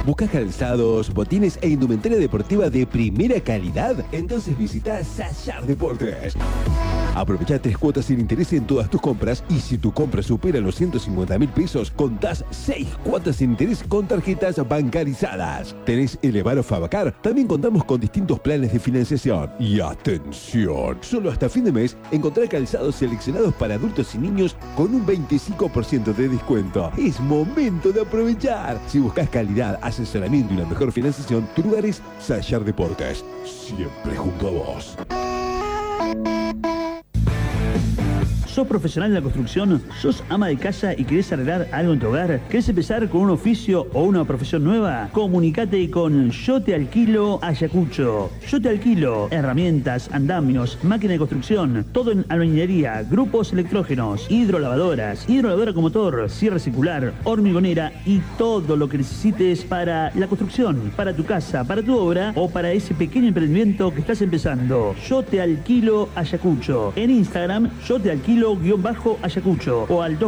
¿Buscas calzados, botines e indumentaria deportiva de primera calidad? Entonces visita Sayar Deportes. Aprovecha 3 cuotas sin interés en todas tus compras y si tu compra supera los 150.000 pesos, contás 6 cuotas sin interés con tarjetas bancarizadas. ¿Tenés Elevaro Fabacar? También contamos con distintos planes de financiación. Y atención, solo hasta fin de mes encontrá calzados seleccionados para adultos y niños con un 25% de descuento. Es momento de aprovechar. Si buscas calidad, asesoramiento y una mejor financiación, tu lugar es Sayar Deportes. Siempre junto a vos. ¿Sos profesional en la construcción? ¿Sos ama de casa y querés arreglar algo en tu hogar? ¿Querés empezar con un oficio o una profesión nueva? Comunicate con Yo Te Alquilo Ayacucho. Yo Te Alquilo herramientas, andamios, máquina de construcción, todo en albañilería, grupos electrógenos, hidrolavadoras, hidrolavadora con motor, sierra circular, hormigonera y todo lo que necesites para la construcción, para tu casa, para tu obra o para ese pequeño emprendimiento que estás empezando. Yo Te Alquilo Ayacucho. En Instagram, Yo Te Alquilo_Ayacucho o al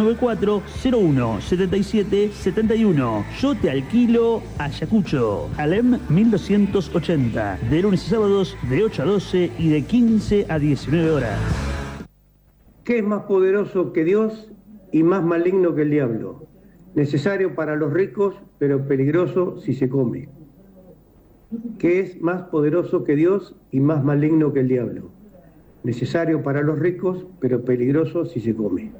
2494-01-7771. Yo Te Alquilo Ayacucho. Alem 1280. De lunes y sábados de 8 a 12 y de 15 a 19 horas. ¿Qué es más poderoso que Dios y más maligno que el diablo? Necesario para los ricos, pero peligroso si se come. ¿Qué es más poderoso que Dios y más maligno que el diablo? Necesario para los ricos, pero peligroso si se come.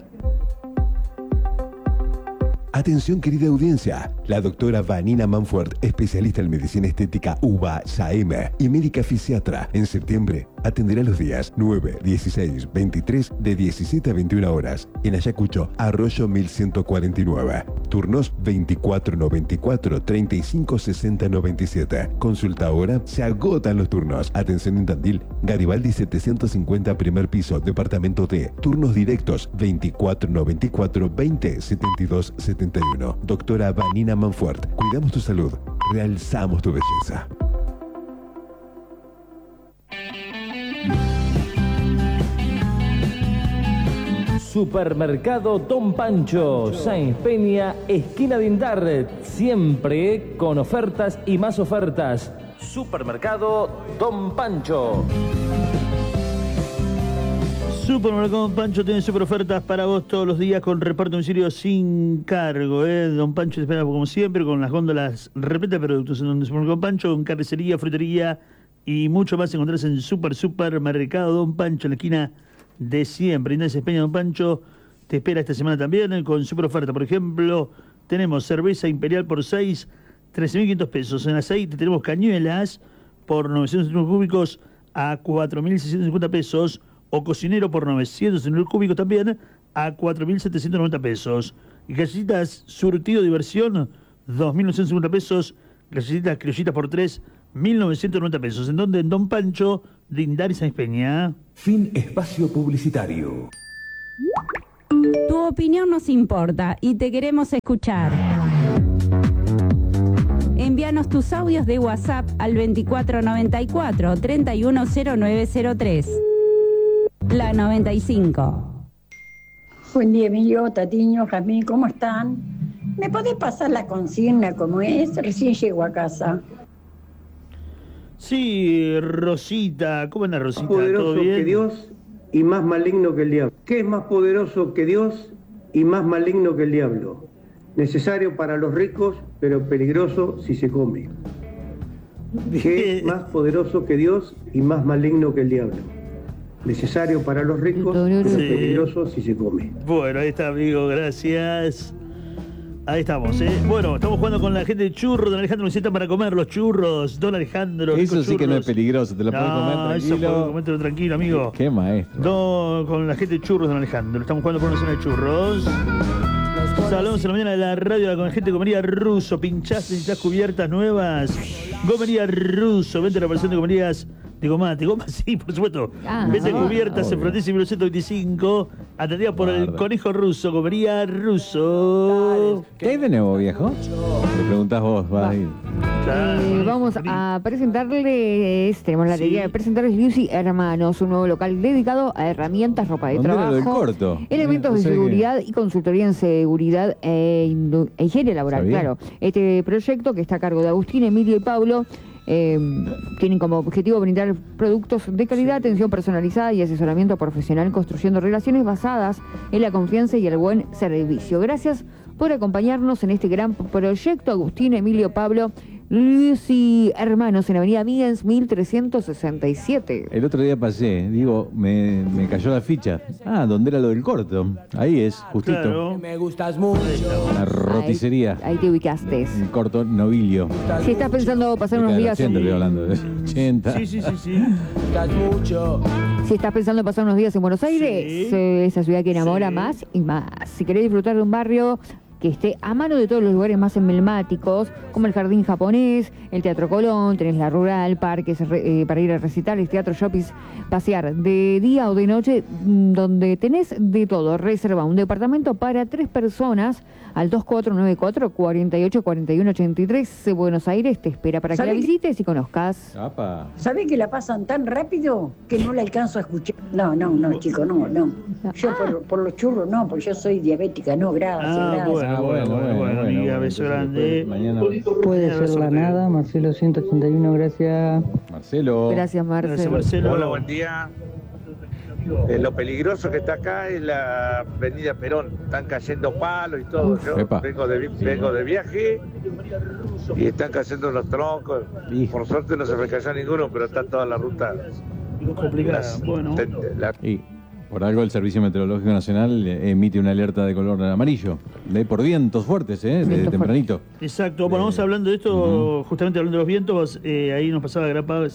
Atención querida audiencia, la doctora Vanina Manfort, especialista en medicina estética UBA, SAEM y médica fisiatra, en septiembre atenderá los días 9, 16, 23 de 17 a 21 horas en Ayacucho, Arroyo 1149. Turnos 24 94 35 60 97. Consulta ahora, se agotan los turnos. Atención en Tandil, Garibaldi 750 primer piso, departamento D. Turnos directos 24 94 20 72 71. Doctora Vanina Manfort, cuidamos tu salud, realzamos tu belleza. Supermercado Don Pancho, Sáenz Peña, esquina de Indar, siempre con ofertas y más ofertas. Supermercado Don Pancho. Supermercado Don Pancho tiene super ofertas para vos todos los días con reparto domicilio sin cargo. Don Pancho te espera como siempre con las góndolas repletas de productos en donde Supermercado Don Pancho, con carnicería, frutería y mucho más encontrás en Supermercado Don Pancho en la esquina de siempre. Inés Peña Don Pancho te espera esta semana también con super oferta. Por ejemplo, tenemos cerveza imperial por 6, 13.500 pesos. En aceite tenemos cañuelas por 900 centímetros cúbicos a 4.650 pesos. O cocinero por 900 centímetros cúbicos también a 4.790 pesos. Y galletitas surtido diversión, 2.950 pesos. Galletitas criollitas por 3, 1.990 pesos. ¿En dónde? En Don Pancho, de Indar y Sáenz Peña. Fin espacio publicitario. Tu opinión nos importa y te queremos escuchar. Envíanos tus audios de WhatsApp al 2494-310903. La 95. Buen día, Emilio, Tatiño, Jazmín, ¿cómo están? ¿Me podés pasar la consigna como es? Recién llego a casa. Sí, Rosita. ¿Cómo andas, Rosita? Más poderoso ¿Todo bien? que Dios y más maligno que el diablo. ¿Qué es más poderoso que Dios y más maligno que el diablo? Necesario para los ricos, pero peligroso si se come. ¿Qué es más poderoso que Dios y más maligno que el diablo? Necesario para los ricos, pero peligroso si se come. Bueno, ahí está, amigo, gracias. Ahí estamos, ¿eh? Bueno, estamos jugando con la gente de churros. Don Alejandro necesita para comer los churros. Don Alejandro, eso sí churros. que no es peligroso, te lo puedes comer tranquilo. Eso puedo comértelo tranquilo, amigo. Qué maestro. Con la gente de churros, don Alejandro. Estamos jugando por una zona de churros. Saludos en la mañana de la radio con la gente de Comería Russo. Pinchás, necesitas cubiertas nuevas. Comería Russo, vente a la operación de comerías De goma, sí, por supuesto. Venta cubiertas en Fronteras 1925, atendida por el conejo ruso, comería ruso. ¿Qué hay de nuevo, viejo? Te preguntás vos, vas a ir. Vamos a presentarles, tenemos la alegría de presentarles Lucy Hermanos, un nuevo local dedicado a herramientas, ropa de trabajo, del corto? elementos de seguridad y consultoría en seguridad e higiene laboral. Claro, este proyecto que está a cargo de Agustín, Emilio y Pablo tienen como objetivo brindar productos de calidad, atención personalizada y asesoramiento profesional, construyendo relaciones basadas en la confianza y el buen servicio. Gracias por acompañarnos en este gran proyecto. Agustín, Emilio, Pablo, Lucy Hermanos, en Avenida Miggins 1367. El otro día pasé, digo, me cayó la ficha. ¿Dónde era lo del corto? Ahí es, justito. Claro. Me gustas mucho. La roticería. Ahí te ubicaste. El corto novilio. Si estás pensando pasar unos días 80, estoy hablando de 80. Sí. Mucho. Si estás pensando pasar unos días en Buenos Aires, esa ciudad que enamora más y más. Si querés disfrutar de un barrio que esté a mano de todos los lugares más emblemáticos, como el Jardín Japonés, el Teatro Colón, tenés la Rural, parques para ir a recitales, teatro, shoppings, pasear de día o de noche, donde tenés de todo. Reserva un departamento para 3 personas al 2494-484183. Buenos Aires te espera para que la visites y conozcas. ¿Sabés que la pasan tan rápido que no la alcanzo a escuchar? No, chico, no. Yo por los churros no, porque yo soy diabética, no, gracias. Bueno, amiga, beso grande. Mañana. Puede ser la nada, Marcelo 181, gracias. Marcelo. Gracias, Marcelo. Hola, buen día. Lo peligroso que está acá es la avenida Perón. Están cayendo palos y todo. Yo vengo de viaje y están cayendo los troncos. Por suerte no se me cayó ninguno, pero está toda la ruta complicada. Bueno. Por algo el Servicio Meteorológico Nacional emite una alerta de color amarillo, por vientos fuertes, desde tempranito. Exacto. Bueno, vamos hablando de esto, justamente hablando de los vientos, ahí nos pasaba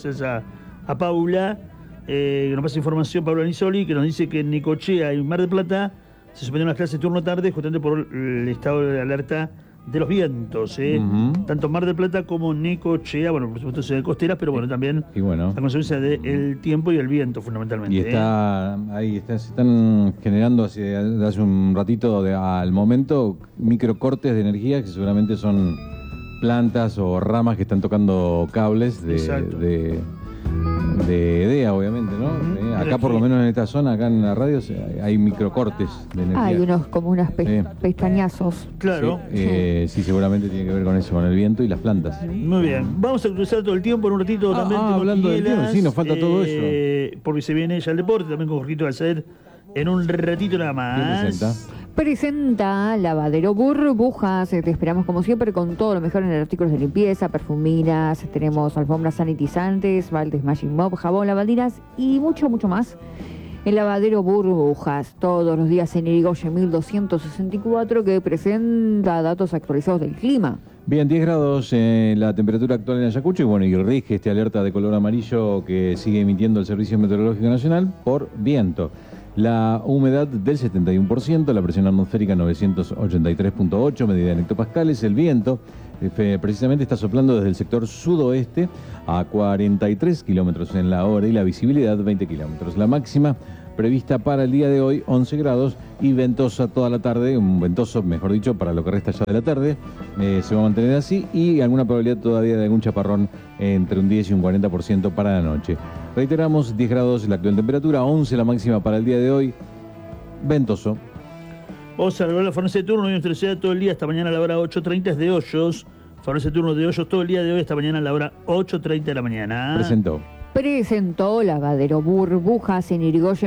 a Paula, que nos pasa información, Paula Nisoli, que nos dice que en Necochea y Mar del Plata se suspendieron las clases turno tarde justamente por el estado de alerta de los vientos, tanto Mar del Plata como Necochea, bueno, por supuesto ciudad costeras, pero bueno, también la consecuencia del tiempo y el viento, fundamentalmente. Y se están generando hace un ratito al momento microcortes de energía que seguramente son plantas o ramas que están tocando cables de EDEA, obviamente, ¿no? Acá por lo menos en esta zona, acá en la radio, hay microcortes de energía. Hay como unos pestañazos. Claro. Sí, seguramente tiene que ver con eso, con el viento y las plantas. Muy bien. Vamos a cruzar todo el tiempo en un ratito también. Hablando del tiempo, sí, nos falta todo eso. Porque se viene ya el deporte, también con Jorgito Galcet en un ratito nada más. Presenta Lavadero Burbujas. Te esperamos como siempre con todo lo mejor en artículos de limpieza, perfuminas, tenemos alfombras sanitizantes, baldes Magic Mop, jabón, lavandinas y mucho más. El Lavadero Burbujas, todos los días en Irigoyen 1264, que presenta datos actualizados del clima. Bien, 10 grados la temperatura actual en Ayacucho y rige esta alerta de color amarillo que sigue emitiendo el Servicio Meteorológico Nacional por viento. La humedad del 71%, la presión atmosférica 983.8, medida en hectopascales. El viento precisamente está soplando desde el sector sudoeste a 43 kilómetros en la hora y la visibilidad 20 kilómetros. La máxima prevista para el día de hoy 11 grados y ventosa toda la tarde, un ventoso mejor dicho para lo que resta ya de la tarde, se va a mantener así y alguna probabilidad todavía de algún chaparrón entre un 10 y un 40% para la noche. Reiteramos, 10 grados la actual temperatura, 11 la máxima para el día de hoy, ventoso. Vamos a regular la farmacia de turno de nuestra ciudad todo el día, hasta mañana a la hora 8:30 es de Hoyos. Farmacia de turno de Hoyos todo el día de hoy, hasta mañana a la hora 8:30 de la mañana. Presentó Lavadero Burbujas en Irigoyen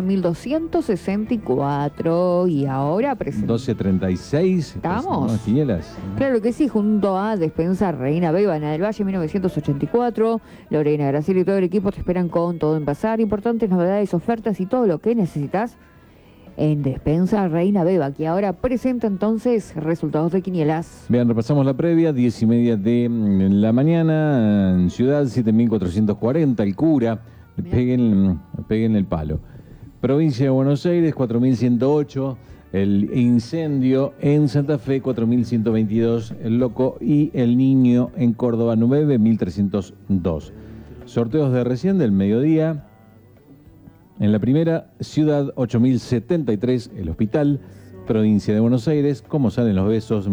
1264 y ahora presenta 12:36. ¿Estamos? ¿Quinielas? Claro que sí, junto a Despensa Reina Bébana del Valle 1984. Lorena, Graciela y todo el equipo te esperan con todo en pasar, importantes novedades, ofertas y todo lo que necesitas en Despensa Reina Beba, que ahora presenta entonces resultados de quinielas. Bien, repasamos la previa, 10:30 de la mañana, en Ciudad 7440, el cura, peguen el palo. Provincia de Buenos Aires, 4108, el incendio en Santa Fe, 4122, el loco y el niño en Córdoba, 9302. Sorteos de recién del mediodía. En la primera, Ciudad 8073, el hospital, provincia de Buenos Aires. ¿Cómo salen los besos?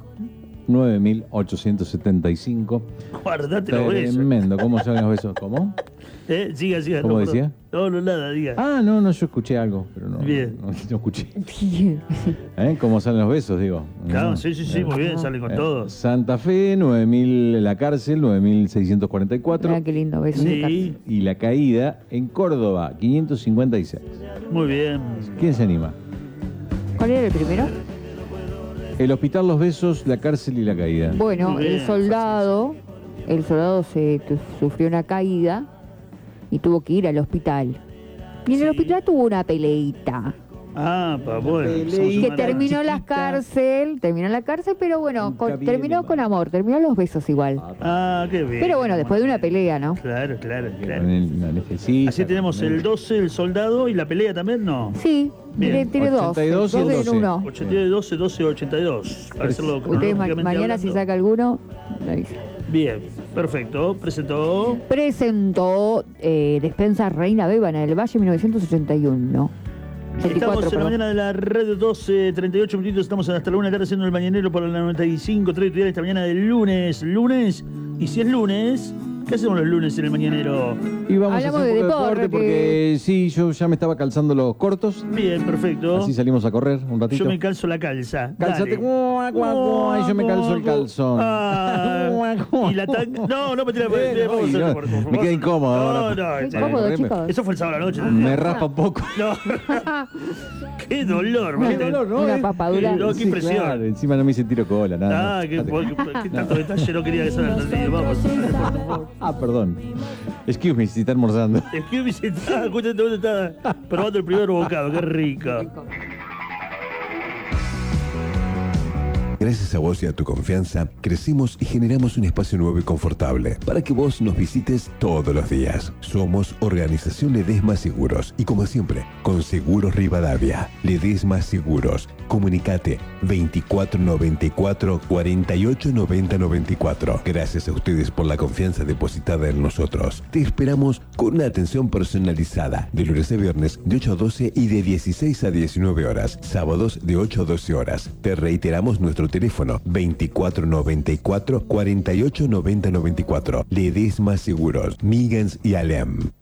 9.875. Guardate los besos. Tremendo, ¿cómo salen los besos? ¿Cómo? Siga. ¿Cómo decía? No, nada, diga. No, yo escuché algo, pero no escuché. ¿Cómo salen los besos, digo? Claro, sí, muy bien, salen con todos. Santa Fe, 9.000 la cárcel, 9.644. Qué lindo beso. Sí. Y la caída en Córdoba, 556. Muy bien. ¿Quién se anima? ¿Cuál era el primero? El hospital, los besos, la cárcel y la caída. Bueno, el soldado sufrió una caída y tuvo que ir al hospital. Y en el hospital tuvo una peleita. Bueno. Que terminó la cárcel, pero bueno, terminó con amor, terminó los besos igual. Qué bien. Pero bueno, después de una pelea, ¿no? Claro. Así tenemos el 12, el soldado, y la pelea también, ¿no? Sí, tiene 2 en 1. 82, 12, 82. Para hacerlo Ustedes mañana si saca alguno, lo dice. Bien, perfecto. Presentó Despensa Reina Beba en el Valle 1981. Estamos en la mañana de la red 12, 38 minutitos. Estamos hasta la 1 de la tarde haciendo el mañanero por la 95. Trae estudiar esta mañana del lunes. Y si es lunes, ¿qué hacemos los lunes en el mañanero? Y vamos a hacer un poco de deporte porque sí, yo ya me estaba calzando los cortos. Bien, perfecto. Así salimos a correr un ratito. Yo me calzo la calza. Cálzate. Y yo me calzo el calzón. Y la tanga. No me tiras. Me queda incómodo. Incómodo, chicos. Eso fue el sábado a la noche. Me raspa un poco. No. Qué dolor, ¿no? Una papadura. No, qué impresión. Claro, encima no me hice tiro cola, nada. Qué tanto detalle no quería que se entendido. Vamos. Perdón. Excuse me, si está almorzando. Excuse me, si está probando el primer bocado. Qué rico. Gracias a vos y a tu confianza, crecimos y generamos un espacio nuevo y confortable para que vos nos visites todos los días. Somos Organización Ledesma Seguros y como siempre, con Seguros Rivadavia. Ledesma Seguros. Comunicate 2494 48 90 94. Gracias a ustedes por la confianza depositada en nosotros. Te esperamos con una atención personalizada de lunes a viernes de 8 a 12 y de 16 a 19 horas. Sábados de 8 a 12 horas. Te reiteramos nuestro teléfono 2494 48 90 94. Ledesma Seguros, Migans y Alem.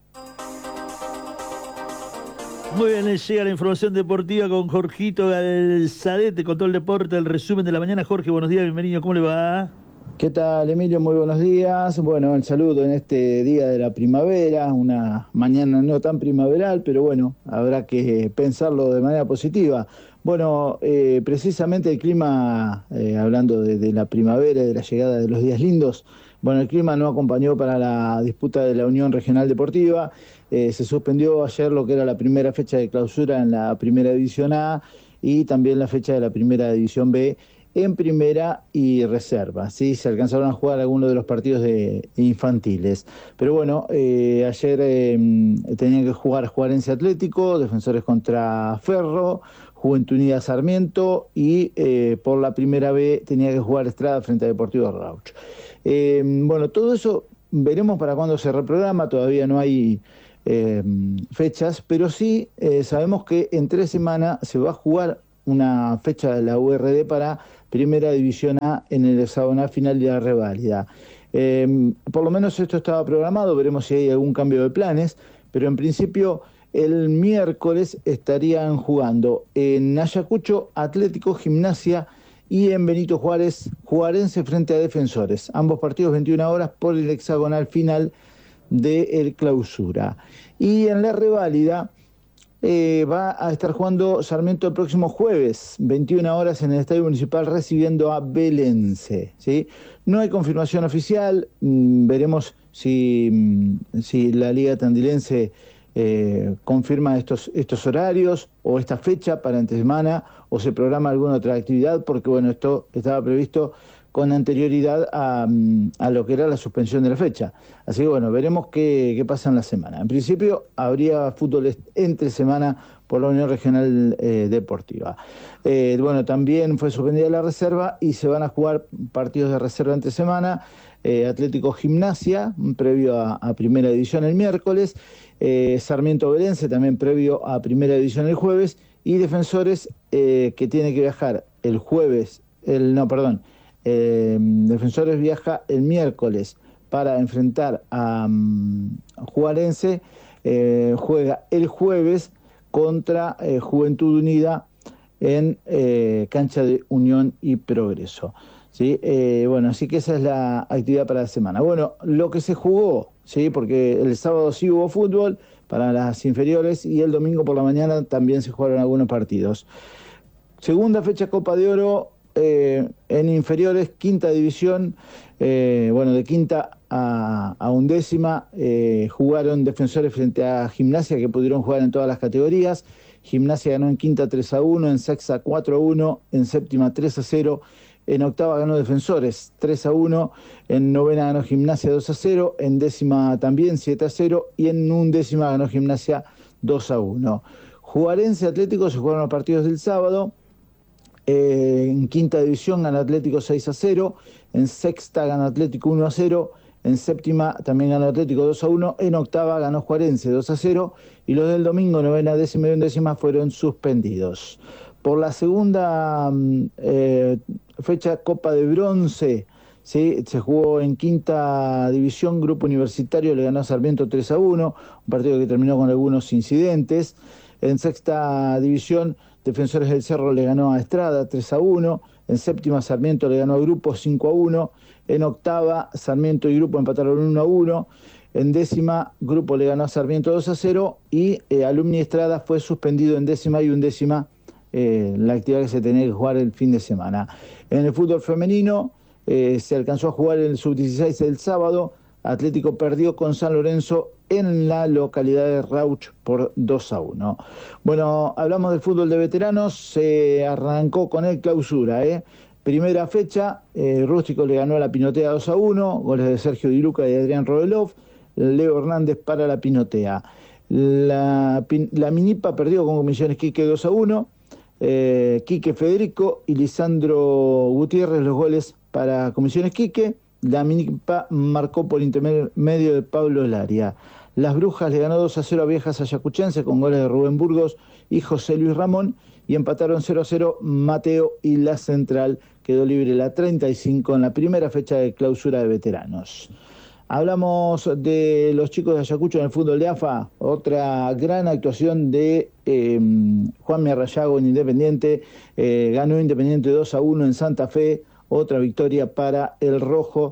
Muy bien, llega la información deportiva con Jorgito Galzadete con todo el deporte, el resumen de la mañana. Jorge, buenos días, bienvenido, ¿cómo le va? ¿Qué tal, Emilio? Muy buenos días. Bueno, el saludo en este día de la primavera, una mañana no tan primaveral, pero bueno, habrá que pensarlo de manera positiva. Bueno, precisamente el clima, hablando de la primavera, de la llegada de los días lindos, bueno, el clima no acompañó para la disputa de la Unión Regional Deportiva. Se suspendió ayer lo que era la primera fecha de clausura en la Primera División A y también la fecha de la Primera División B en primera y reserva. Sí, se alcanzaron a jugar algunos de los partidos de infantiles. Pero bueno, ayer tenían que jugar Juarense Atlético, Defensores contra Ferro, Juventud Unida Sarmiento y por la primera B tenía que jugar Estrada frente a Deportivo Rauch. Bueno, todo eso veremos para cuándo se reprograma, todavía no hay fechas, pero sí sabemos que en 3 semanas se va a jugar una fecha de la URD para Primera División A en el hexagonal final de la reválida. Por lo menos esto estaba programado, veremos si hay algún cambio de planes, pero en principio el miércoles estarían jugando en Ayacucho Atlético Gimnasia y en Benito Juárez Juarense frente a Defensores. Ambos partidos 21 horas por el hexagonal final del clausura. Y en la reválida va a estar jugando Sarmiento el próximo jueves, 21 horas en el Estadio Municipal recibiendo a Belense, ¿sí? No hay confirmación oficial, veremos si la Liga Tandilense confirma estos horarios o esta fecha para entre semana o se programa alguna otra actividad, porque bueno, esto estaba previsto con anterioridad a lo que era la suspensión de la fecha. Así que bueno, veremos qué pasa en la semana. En principio habría fútbol entre semana por la Unión Regional Deportiva. Bueno, también fue suspendida la reserva y se van a jugar partidos de reserva entre semana. Atlético Gimnasia, previo a Primera División el miércoles. Sarmiento Belense, también previo a Primera División el jueves. Y Defensores, que tiene que viajar el jueves, Defensores viaja el miércoles para enfrentar a Juarense, juega el jueves contra Juventud Unida en cancha de Unión y Progreso. ¿Sí? Bueno, así que esa es la actividad para la semana. Bueno, lo que se jugó, ¿sí? Porque el sábado sí hubo fútbol para las inferiores y el domingo por la mañana también se jugaron algunos partidos. Segunda fecha Copa de Oro en inferiores, quinta división, de quinta a undécima jugaron Defensores frente a Gimnasia, que pudieron jugar en todas las categorías. Gimnasia ganó en quinta 3-1, en sexta 4-1, en séptima 3-0, en octava ganó Defensores 3-1, en novena ganó Gimnasia 2-0, en décima también 7-0 y en undécima ganó Gimnasia 2-1. Juarense Atlético se jugaron los partidos del sábado. En quinta división ganó Atlético 6-0, en sexta ganó Atlético 1-0, en séptima también ganó Atlético 2-1, en octava ganó Juarense 2-0 y los del domingo, novena, décima y undécima fueron suspendidos. Por la segunda fecha Copa de Bronce, ¿sí? Se jugó en quinta división, Grupo Universitario le ganó a Sarmiento 3-1, un partido que terminó con algunos incidentes. En sexta división, Defensores del Cerro le ganó a Estrada 3-1, en séptima Sarmiento le ganó a Grupo 5-1, en octava Sarmiento y Grupo empataron 1-1, en décima Grupo le ganó a Sarmiento 2-0 y Alumni Estrada fue suspendido en décima y undécima, la actividad que se tenía que jugar el fin de semana. En el fútbol femenino se alcanzó a jugar el sub-16 el sábado. Atlético perdió con San Lorenzo en la localidad de Rauch por 2-1. Bueno, hablamos del fútbol de veteranos, se arrancó con el clausura, Primera fecha, Rústico le ganó a la Pinotea 2-1, goles de Sergio Di Luca y Adrián Rodelov, Leo Hernández para la Pinotea. La Minipa perdió con Comisiones Quique 2-1, Quique Federico y Lisandro Gutiérrez los goles para Comisiones Quique. La Minipa marcó por intermedio de Pablo Laria. Las Brujas le ganó 2-0 a Viejas Ayacuchense con goles de Rubén Burgos y José Luis Ramón y empataron 0-0 Mateo y La Central. Quedó libre la 35 en la primera fecha de clausura de veteranos. Hablamos de los chicos de Ayacucho en el fútbol de AFA, otra gran actuación de Juanmi Arrayago en Independiente, ganó Independiente 2-1 en Santa Fe, otra victoria para el Rojo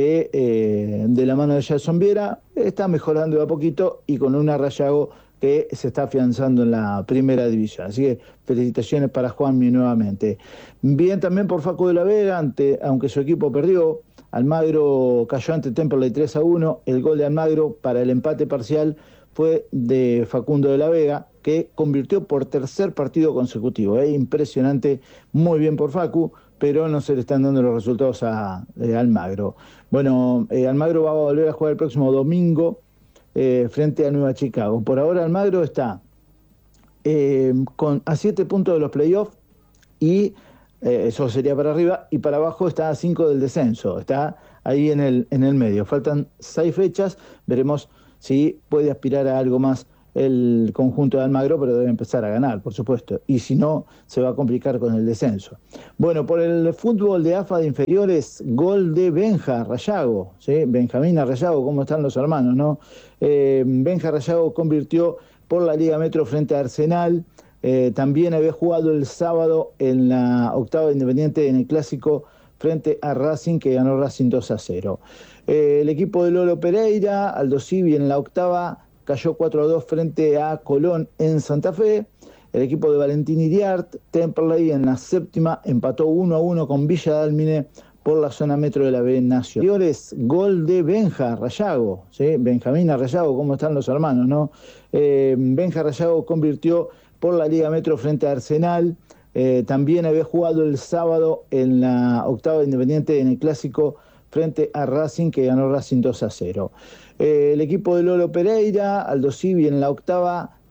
que de la mano de Jason Viera está mejorando de a poquito y con un Arrayago que se está afianzando en la primera división. Así que felicitaciones para Juanmi nuevamente. Bien también por Facu de la Vega, aunque su equipo perdió. Almagro cayó ante Temperley 3-1. El gol de Almagro para el empate parcial fue de Facundo de la Vega, que convirtió por tercer partido consecutivo. Impresionante, muy bien por Facu, pero no se le están dando los resultados a Almagro. Bueno, Almagro va a volver a jugar el próximo domingo frente a Nueva Chicago. Por ahora Almagro está a 7 puntos de los playoffs y eso sería para arriba, y para abajo está a 5 del descenso, está ahí en el medio. Faltan 6 fechas, veremos si puede aspirar a algo más el conjunto de Almagro, pero debe empezar a ganar, por supuesto, y si no, se va a complicar con el descenso. Bueno, por el fútbol de AFA de inferiores, gol de Benja Arrayago, ¿sí? Benjamín Arrayago, ¿cómo están los hermanos, no? Benja Arrayago convirtió por la Liga Metro frente a Arsenal. También había jugado el sábado en la octava de Independiente en el Clásico frente a Racing, que ganó Racing 2-0. El equipo de Lolo Pereira, Aldo Civi en la octava, cayó 4-2 frente a Colón en Santa Fe. El equipo de Valentín Iriart, Temperley en la séptima, empató 1-1 con Villa Dálmine por la zona metro de la B Nacional. Gol de Benja Arrayago, ¿sí? Benjamín Arrayago, ¿cómo están los hermanos, no? Benja Arrayago convirtió por la Liga Metro frente a Arsenal. también había jugado el sábado en la octava de Independiente en el clásico frente a Racing, que ganó Racing 2-0. El equipo de Lolo Pereira, Aldo Civi en la octava,